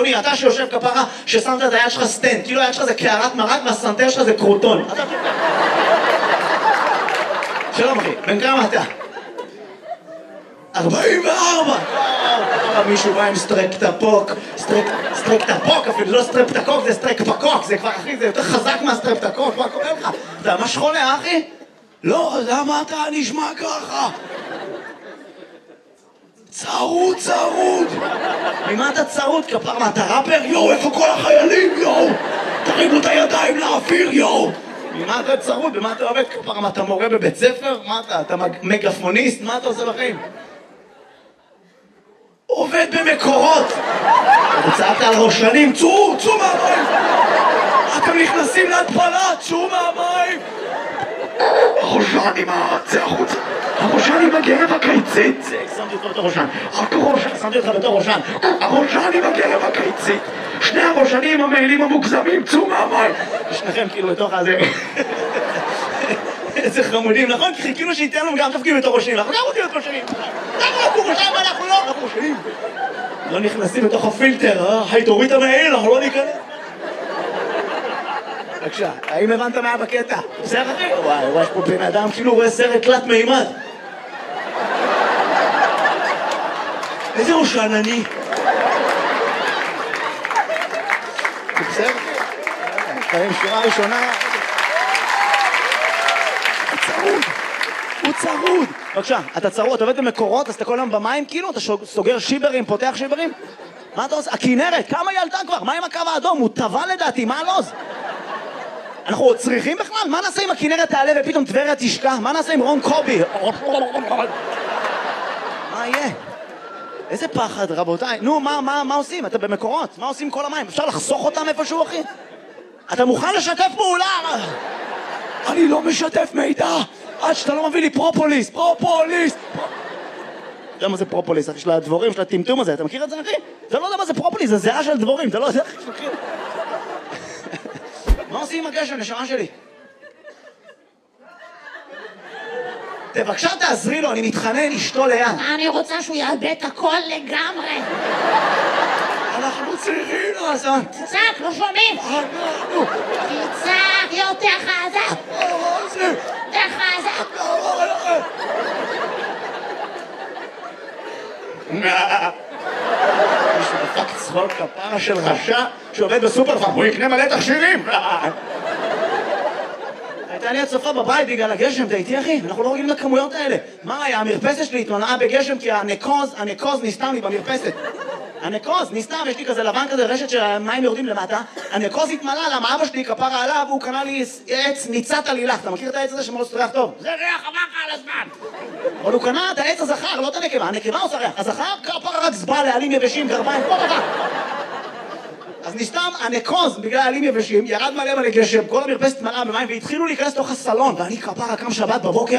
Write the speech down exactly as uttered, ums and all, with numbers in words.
שלומי, אתה שיושב כפרה ששמת את היד שלך סטנד, כאילו היד שלך זה קערת מרק והסנטר שלך זה קרוטון. שלום אחי, בן כמה אתה? ארבעים וארבע! מישהו בא עם סטרפטפוק, סטרפטפוק אפילו, לא סטרפטקוק, זה סטרפטפוק, זה כבר אחי, זה יותר חזק מהסטרפטקוק, מה קורה לך? אתה ממש חולה אחי? לא, למה אתה נשמע ככה? צרוד, צרוד! ממה אתה צרוד כפר? מה, אתה ראפר? יואו, איפה כל החיילים, יואו? תרימו את הידיים לאוויר, יואו! ממה אתה צרוד? במה אתה עובד כפר? מה, אתה מורה בבית ספר? מה אתה? אתה מגפוניסט? מה אתה עושה בחיים? עובד במקורות! אתה צעקת על ראשנים, צאו, צאו מהמים! אתם נכנסים להתפלה, צאו מהמים! הראשן עם הצא החוצה, הראשן עם הגרב הקיצית, שמתי אותך בתור ראשן, שמתי אותך בתור ראשן, הראשן עם הגרב הקיצית, שני הראשנים המעילים המוגזמים, צאו מהמים! שניכם כאילו בתוך הזה... איזה חמודים, נכון? כי חיכינו שייתן לנו גם תפקיד בתור ראשנים, אנחנו גם רוצים להיות ראשנים! אנחנו אנחנו ראשנים ואנחנו לא, אנחנו ראשנים! לא נכנסים בתוך הפילטר, אה? היי, תוריד את המעיל, אנחנו לא ניכנס! בבקשה, האם הבנת מה בקטע? בסדר אחי? וואי, וואי, יש פה בן אדם כאילו רואה סרט תלת מימד. איזה ראשן אני? בסדר אחי? חיים שורה ראשונה. הוא צרוד. הוא צרוד. בבקשה, אתה צרוד, אתה עובד במקורות, אז אתה כל היום במים כאילו? אתה סוגר שיברים, פותח שיברים? מה אתה עושה? הכינרת, כמה היא עלתה כבר? מה עם הקו האדום? הוא טבע לדעתי, מה הלוז? אנחנו צריכים בכלל? מה נעשה אם הכינרת תעלה ופתאום טבריה תשקע? מה נעשה עם רון קובי? מה יהיה? איזה פחד, רבותיי. נו, מה, מה, מה עושים? אתה במקורות? מה עושים כל המים? אפשר לחסוך אותם איפשהו, אחי? אתה מוכן לשתף פעולה? אני לא משתף מידע עד שאתה לא מביא לי פרופוליס. פרופוליס! אתה יודע מה זה פרופוליס, אחי? של הדבורים, של הטמטום הזה. אתה מכיר את זה, אחי? אתה לא יודע מה זה פרופוליס, זה זהה של דבורים. אתה לא יודע, אחי, מכיר? מה עושים עם הגשם, נשמה שלי? בבקשה תעזרי לו, אני מתחנן אשתו ליד. אני רוצה שהוא יאבד את הכל לגמרי. אנחנו צריכים לעשות. תצעק, לא שומעים. אנחנו. תצעק יותר חזק. יותר חזק. מישהו דפק צחוק כפרה של רשע שעובד בסופר פארם, הוא יקנה מלא תכשירים. הייתה לי הצפה בבית בגלל הגשם, אתה איתי אחי? אנחנו לא רגילים לכמויות האלה. מה היה? המרפסת שלי התמנעה בגשם כי הנקוז, הנקוז נסתם לי במרפסת. הנקוז נסתם, יש לי כזה לבן כזה, רשת שהמים יורדים למטה. הנקוז התמלא, למה אבא שלי כפרה עליו, והוא קנה לי עץ ניצת עלילך. אתה מכיר את העץ הזה שמאוד ריח טוב? זה ריח עבר לך על הזמן. אבל הוא קנה את העץ הזכר, לא את הנקבה. הנקבה עושה ריח. הזכר כפרה רק זבא לעלים יבשים, גרביים, כל דבר. אז נסתם הנקוז בגלל עלים יבשים, ירד מלא מלא גשם, כל המרפסת מלאה במים והתחילו להיכנס לתוך הסלון, ואני כפרה קם שבת בבוקר